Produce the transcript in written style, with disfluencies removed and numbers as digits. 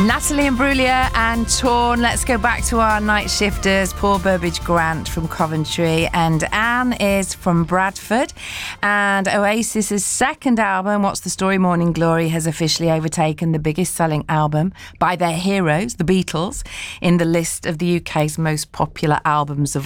Natalie Imbruglia and Torn. Let's go back to our night shifters. Paul Burbage Grant from Coventry and Anne is from Bradford. And Oasis's second album, What's the Story, Morning Glory, has officially overtaken the biggest selling album by their heroes, the Beatles, in the list of the UK's most popular albums of